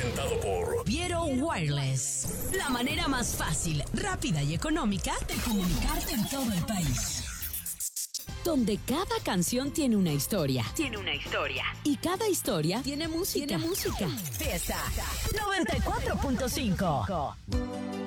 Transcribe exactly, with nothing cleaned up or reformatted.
presentado por Viero Wireless. La manera más fácil, rápida y económica de comunicarte en todo el país. Donde cada canción tiene una historia. Tiene una historia. Y cada historia tiene música. Tiene música. Fiesta noventa y cuatro punto cinco.